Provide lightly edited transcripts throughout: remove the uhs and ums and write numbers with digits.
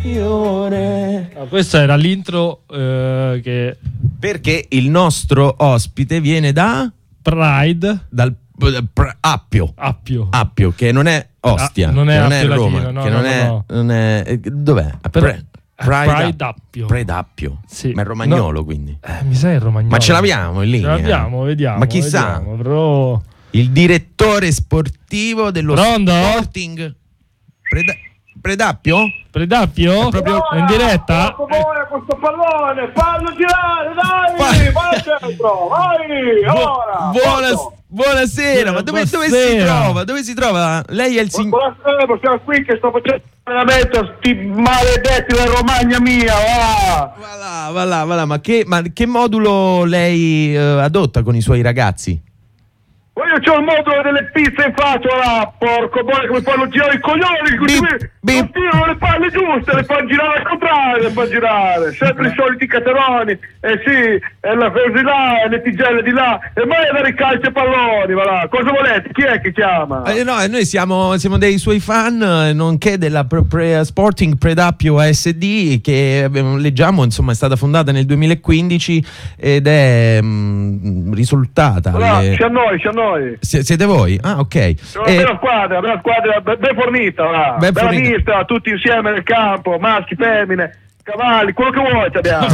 Questa era l'intro che... Perché il nostro ospite viene da... Pride. Dal Appio, che non è Ostia, non è Roma, latino, che non è dov'è? Pride Appio. Pride Appio. Sì. Ma è romagnolo, quindi. Mi sa è romagnolo. Ma ce l'abbiamo in linea? Ce l'abbiamo, vediamo. Ma chissà. Però... Il direttore sportivo dello Sporting Predappio? Predappio? Proprio in diretta? Questo pallone, fallo girare, dai, vai al centro, vai, ora. Buonasera, ma dove si trova? Dove si trova? Lei è il signor... Buonasera, siamo qui che sto facendo allenamento, sti maledetti della Romagna mia, va là, ma che modulo lei adotta con i suoi ragazzi? Io c'ho il modulo delle pizze in faccia, là, porco buono, che mi fanno girare i coglioni, non tirano le palle giuste, le fanno girare al contrario, sempre i soliti cateroni, sì, e la così là, e le tigelle di là, e mai a dare calcio e palloni, va là. Cosa volete? Chi è che chiama? No, noi siamo dei suoi fan, nonché della Sporting Predappio ASD, che leggiamo, insomma, è stata fondata nel 2015 ed è risultata. C'è a noi. Siete voi? Ah, ok. Una bella squadra ben fornita, bella mista, tutti insieme nel campo, maschi, femmine, cavalli, quello che vuoi abbiamo.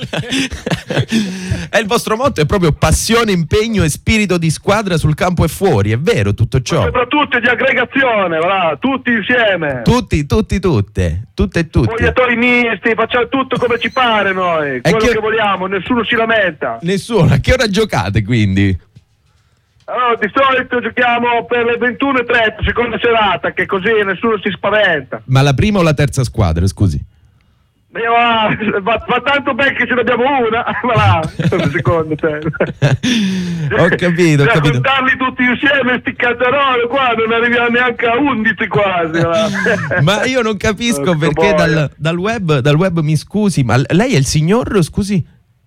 Il vostro motto è proprio passione, impegno e spirito di squadra sul campo e fuori, è vero tutto ciò? Ma soprattutto di aggregazione, tutti insieme. Tutte. Spogliatori misti, facciamo tutto come ci pare noi, quello che vogliamo, nessuno si lamenta. Nessuno. A che ora giocate quindi? Allora, di solito giochiamo per le 21:30, seconda serata, che così nessuno si spaventa. Ma la prima o la terza squadra, scusi? Va tanto bene che ce ne abbiamo una, secondo te. Ho capito. Contarli tutti insieme, sti cateroli qua, non arriviamo neanche a 11 quasi. Ma io non capisco perché dal web mi scusi, ma lei è il signor, scusi?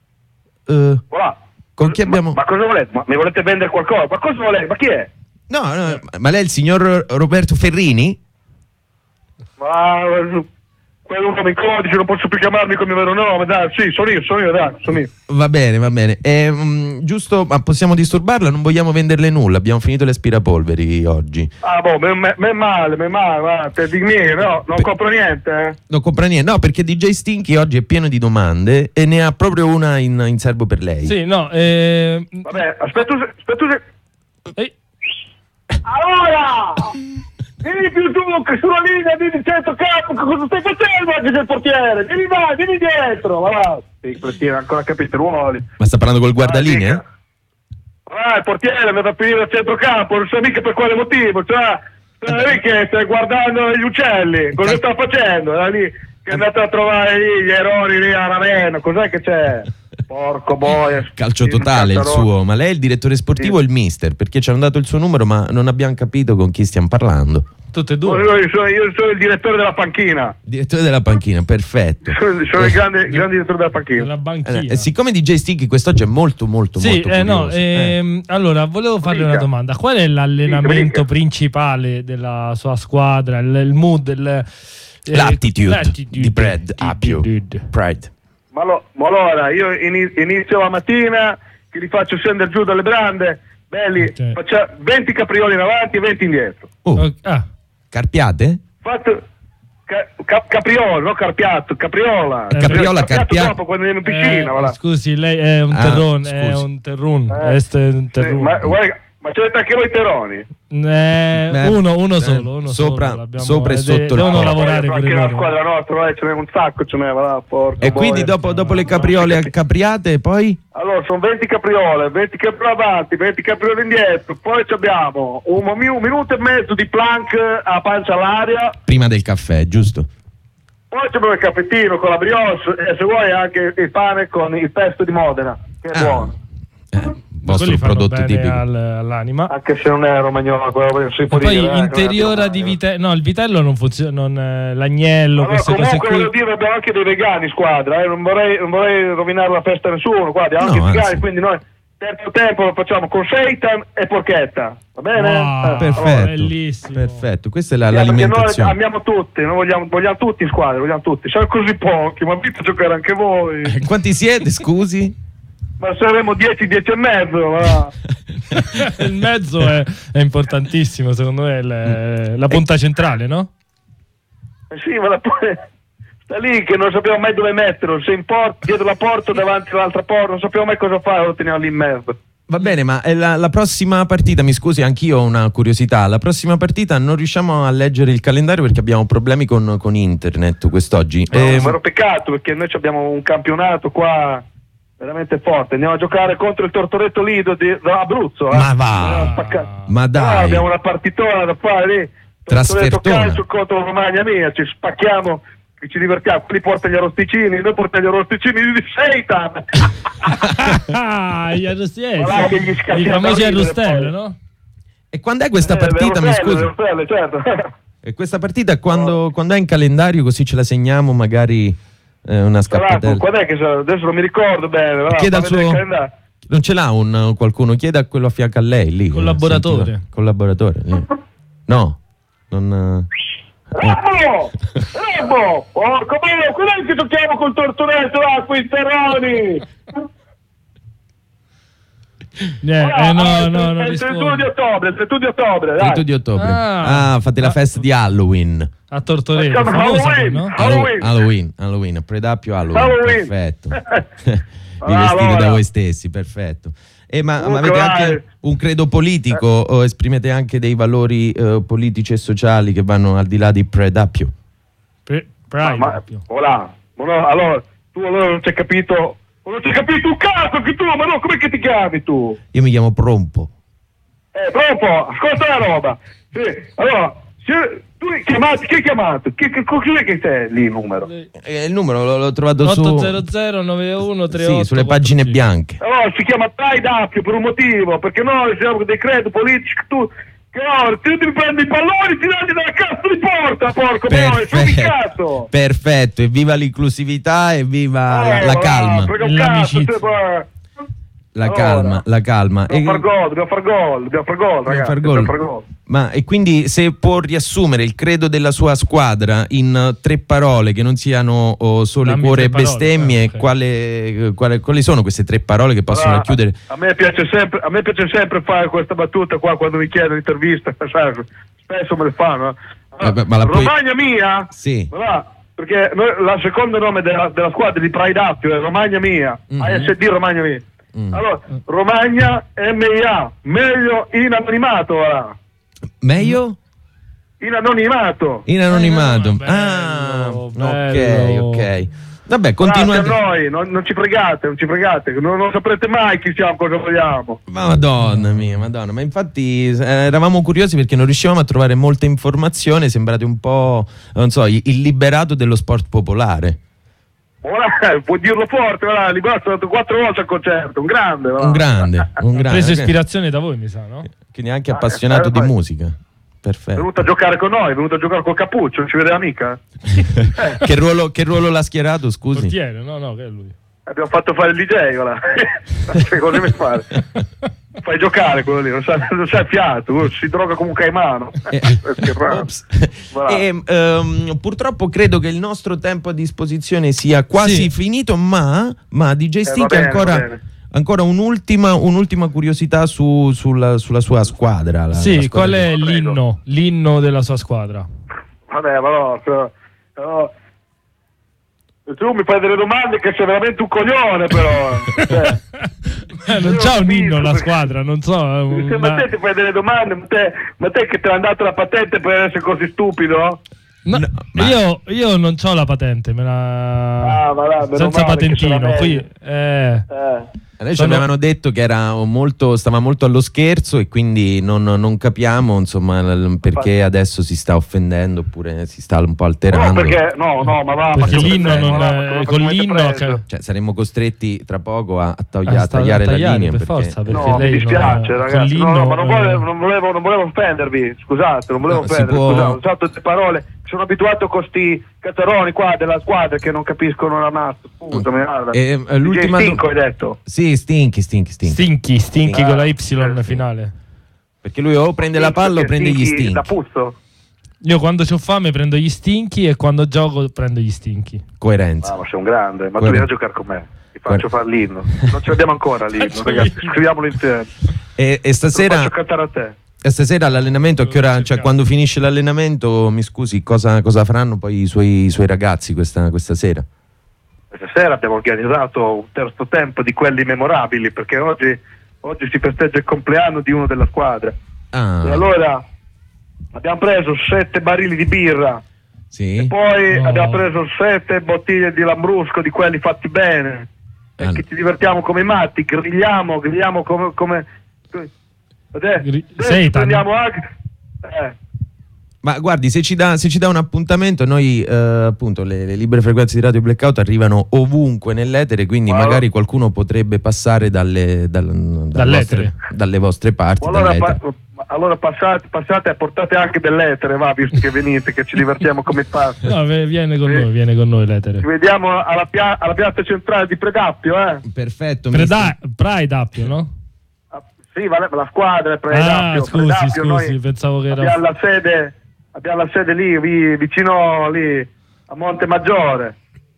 Con chi abbiamo... Ma cosa volete? Mi volete vendere qualcosa? Ma cosa volete? Ma chi è? No, ma lei è il signor Roberto Ferrini? Ma quello non mi codice, non posso più chiamarmi con il mio vero nome, dai, sì, sono io. Va bene. Giusto, ma possiamo disturbarla? Non vogliamo venderle nulla, abbiamo finito le aspirapolveri oggi. Me male, guarda, dimmi, no, non compro niente. Non compra niente, no, perché DJ Stinky oggi è pieno di domande e ne ha proprio una in serbo per lei. Sì, no, Vabbè, aspetta. Allora! Vieni più tu, che sulla linea, vieni centro campo, cosa stai facendo anche se il portiere? Vieni dietro, va. Sì, portiere, ancora capite ruoli. Ma sta parlando col guardalinee? Il portiere mi da finire al centrocampo, non so mica per quale motivo, lì che stai guardando gli uccelli, cosa sta facendo? Era lì che è andato a trovare lì gli errori lì a Ravenna, cos'è che c'è? Porco boia. Calcio totale il suo, ma lei è il direttore sportivo o il mister? Perché ci hanno dato il suo numero ma non abbiamo capito con chi stiamo parlando. Tutte e due. Io sono il direttore della panchina. Direttore della panchina, perfetto. Sono il grande direttore della panchina. Della banchina. Siccome DJ Stinky quest'oggi è molto curioso. Allora volevo farle una domanda. Qual è l'allenamento principale della sua squadra? Il mood, l'attitude di Pride Appio. Pride. Ma allora io inizio la mattina che li faccio scendere giù dalle brande belli, faccio 20 caprioli in avanti e 20 indietro. Carpiate? Fatto capriolo, no carpiato, capriola. Capriola. Dopo quando andiamo in piscina, Scusi, lei è un terrone, è un terrun. Ma ce l'avete anche voi terroni? Uno solo. Sopra e sotto. Devono lavorare per anche la squadra nostra, ce n'è un sacco, e quindi dopo le capriole capriate poi? Allora sono 20 capriole avanti, 20 capriole indietro, poi abbiamo un minuto e mezzo di plank a pancia all'aria prima del caffè, giusto? Poi abbiamo il caffettino con la brioche e se vuoi anche il pane con il pesto di Modena, che è buono. Vostro prodotto tipico all'anima, anche se non è romagnolo, si può poi dire, interiora di vitello, no, il vitello non funziona, l'agnello, allora, queste cose qui. Voglio dire, abbiamo anche dei vegani in squadra, non vorrei rovinare la festa a nessuno, guarda, anche i vegani, quindi noi Terzo tempo lo facciamo con Seitan e Porchetta, va bene? Wow, perfetto, bellissimo. Perfetto, questa è Perché l'alimentazione. noi amiamo tutti, noi vogliamo tutti in squadra, vogliamo tutti. Siamo così pochi, ma dite giocare anche voi. Quanti siete, scusi? Ma saremo 10 e mezzo, va. Il mezzo è importantissimo, secondo me, la punta centrale, no? Sì, ma sta lì che non sappiamo mai dove metterlo, se in dietro la porta, davanti all'altra porta, non sappiamo mai cosa fare, lo teniamo lì in mezzo. Va bene, ma la prossima partita, mi scusi, anch'io ho una curiosità. La prossima partita non riusciamo a leggere il calendario perché abbiamo problemi con internet quest'oggi. No, è un vero peccato perché noi abbiamo un campionato qua veramente forte. Andiamo a giocare contro il Tortoreto Lido dell'Abruzzo. Ma va, ma dai. Abbiamo una partitona da fare lì. Trasfertona. Calcio contro Romagna Mia, ci spacchiamo, ci divertiamo. Quelli portano gli arrosticini, noi portiamo gli arrosticini di Seitan. Gli arrosticini, i famosi arrostelli, no? E quando è questa partita, mi scusi? Certo. E questa partita quando è in calendario, così ce la segniamo, magari una scappatella. Quando è che adesso non mi ricordo bene. Chieda al suo... Non ce l'ha qualcuno? Chieda a quello a fianco a lei lì. Collaboratore. Lì. No. Non... Rambo! Porco bello, quello che giochiamo col Tortoreto là, quei terroni! No, il 31 di ottobre, il 31 di ottobre, dai. 31 di ottobre. Fate la festa di Halloween. A Tortoreto, Halloween, Predappio Halloween. Perfetto. Vi vestite da voi stessi, perfetto. Ma avete anche un credo politico o esprimete anche dei valori politici e sociali che vanno al di là di Predappio? Allora, tu non ci hai capito. Non ci hai capito un cazzo che tu, ma no, com'è che ti chiami tu? Io mi chiamo Prompo. Prompo, ascolta la roba. Sì, allora, tu chi hai chiamato? Cos'è che sei lì il numero? Il numero l'ho trovato 800 91 38. Sì, sulle pagine bianche. Allora, si chiama Predappio per un motivo, perché noi siamo dei credo politici, tu ti prendi i palloni, ti dai dalla cazzo di porta, porco boy, sono di cazzo. Perfetto, evviva l'inclusività, evviva la calma. La calma. Dobbiamo far gol, ragazzi. Ma e quindi se può riassumere il credo della sua squadra in 3 parole che non siano solo cuore e bestemmie, okay. Quali sono queste 3 parole che possono racchiudere? A me piace sempre fare questa battuta qua quando mi chiedono intervista, spesso me le fanno. Romagna Mia? Sì. Perché la seconda nome della squadra di Predappio è Romagna Mia, ASD Romagna Mia. Allora, Romagna MIA, meglio in anonimato, ora. Meglio? In anonimato. Bello. Ok. Vabbè, continuate. Noi, non ci fregate, non saprete mai chi siamo, cosa vogliamo. Madonna mia, ma infatti eravamo curiosi perché non riuscivamo a trovare molta informazione, sembrate un po', non so, il liberato dello sport popolare. Puoi dirlo forte, Liberato è stato 4 volte al concerto, un grande. Un grande. Ha preso ispirazione da voi, mi sa, no? Quindi anche appassionato di musica. Perfetto. È venuto a giocare con noi, è venuto a giocare col cappuccio, non ci vedeva mica. Che ruolo l'ha schierato, scusi? Portiere, no, che è lui. Abbiamo fatto fare il DJ, cosa deve fare? Fai giocare quello lì, non sai fiato, si droga come un caimano. Purtroppo credo che il nostro tempo a disposizione sia quasi finito, ma DJ Stick ancora un'ultima curiosità sulla sua squadra. Qual è l'inno della sua squadra? Vabbè, però tu mi fai delle domande che sei veramente un coglione, però. Non c'ha un inno la squadra, non so. Ma te ti fai delle domande, ma te che te l'ha dato la patente per essere così stupido? No, io non c'ho la patente, senza patentino. Qui, Noi ci avevano detto che stava molto allo scherzo e quindi non capiamo insomma perché adesso si sta offendendo oppure si sta un po' alterando. Perché l'inno con l'inno saremmo costretti tra poco a tagliare la linea per forza, perché no, lei mi dispiace ragazzi, ma non volevo offendervi, scusate, ho usato delle parole che sono abituato con sti cazzaroni qua della squadra che non capiscono una mazza. Scusami, guarda. L'ultima Stinco hai detto? Sì, Stinky con la Y finale. Perché lui o prende la palla o prende gli stinchi. Da puzzo? Io quando c'ho fame prendo gli stinchi e quando gioco prendo gli stinchi. Coerenza. Ma sei un grande, ma tu vieni a giocare con me. Ti faccio fare l'inno. Non ce l'abbiamo ancora l'inno, ragazzi. Scriviamolo insieme. E stasera... Lo faccio cantare a te. E stasera all'allenamento, a che ora, cioè quando finisce l'allenamento, mi scusi, cosa faranno poi i suoi ragazzi questa sera? Questa sera abbiamo organizzato un terzo tempo di quelli memorabili, perché oggi si festeggia il compleanno di uno della squadra. E allora abbiamo preso 7 barili di birra, sì. E poi abbiamo preso 7 bottiglie di lambrusco, di quelli fatti bene, e che ci divertiamo come i matti, grigliamo come prendiamo anche Ma guardi, se ci dà un appuntamento, noi appunto le libere frequenze di Radio Blackout arrivano ovunque nell'etere, quindi magari qualcuno potrebbe passare dalle vostre parti. Allora passate e portate anche dell'etere, va, visto che venite, che ci divertiamo come i pazzi. No, viene con noi l'etere. Ci vediamo alla piazza centrale di Predappio, Perfetto. Pride Appio, no? Sì, la squadra è Predappio. Scusi, pensavo che era... Abbiamo la sede lì, vicino lì a Monte Maggiore.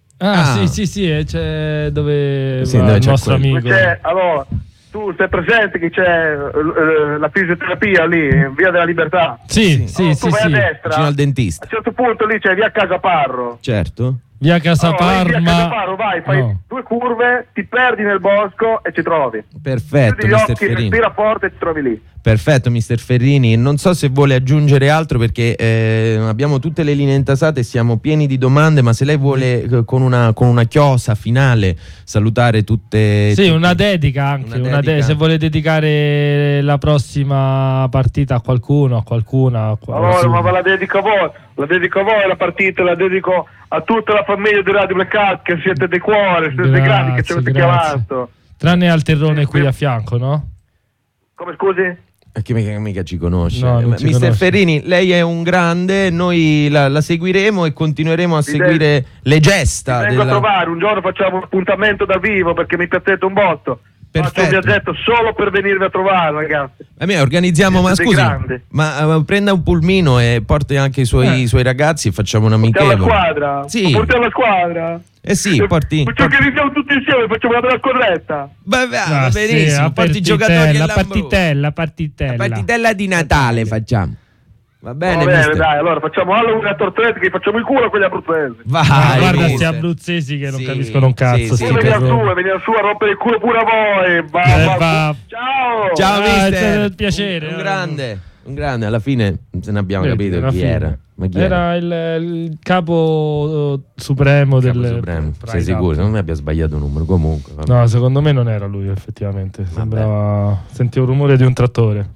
Sì, c'è dove sì, va il c'è nostro amico. Allora, tu sei presente che c'è la fisioterapia lì, in Via della Libertà? Sì. Tu vai a destra, vicino al dentista. A un certo punto lì c'è Via Casaparro. Certo. Via Casaparma. Via Casaparro, vai, fai 2 curve, ti perdi nel bosco e ci trovi. Perfetto, chiudi gli Mister occhi, Ferrini. respira forte e ti trovi lì. Perfetto, mister Ferrini. Non so se vuole aggiungere altro, perché abbiamo tutte le linee intasate e siamo pieni di domande, ma se lei vuole con una chiosa finale salutare tutte... Sì, una dedica anche, se vuole dedicare la prossima partita a qualcuno, a qualcuna. Allora, ma la dedico a voi. La dedico a voi la partita, la dedico a tutta la famiglia di Radio Blackout, che siete dei cuori, siete dei grandi, che ci avete chiamato. Tranne al terrone qui a fianco, no? Come, scusi? Che mica ci conosce. No, Mister Ferrini, lei è un grande, noi la seguiremo e continueremo a seguire le gesta. Vengo a trovare, un giorno facciamo un appuntamento da vivo, perché mi piacete un botto. Perfetto. Faccio un viaggetto solo per venirvi a trovare, ragazzi. Organizziamo, ma scusi, prenda un pulmino e porti anche i suoi ragazzi e facciamo un amichevole. Portiamo la squadra? Sì. Portiamo la squadra? Sì, porti... Facciamo che iniziamo tutti insieme, facciamo una bella scorretta. Va benissimo, porti i giocatori la partitella. La partitella di Natale facciamo. Va bene, dai, allora facciamo Halloween a Tortretti, che facciamo il culo a quelli abruzzesi. Vai, guarda sti abruzzesi che non capiscono un cazzo. Veniamo su a rompere il culo pure a voi. Ciao mister, un piacere. Un grande, alla fine se ne abbiamo capito chi era. Ma chi era il capo supremo del... Sei sicuro? Non mi abbia sbagliato un numero comunque. Vabbè. No, secondo me non era lui effettivamente. Sentivo il rumore di un trattore.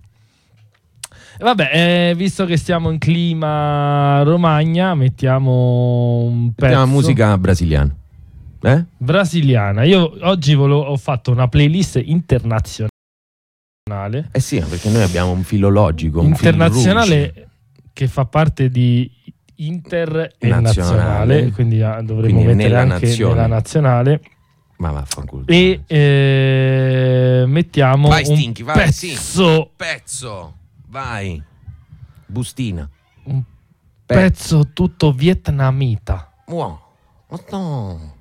Vabbè, visto che stiamo in clima Romagna, mettiamo un pezzo. Mettiamo musica brasiliana. Brasiliana. Io oggi ho fatto una playlist internazionale. Sì, perché noi abbiamo un filologico. Internazionale che fa parte di Inter e Nazionale. Quindi dovremmo mettere anche nella nazionale. Ma vaffanculo. E mettiamo Stinky, un pezzo. Pezzo. Vai, bustina. Un pezzo tutto vietnamita. Wow.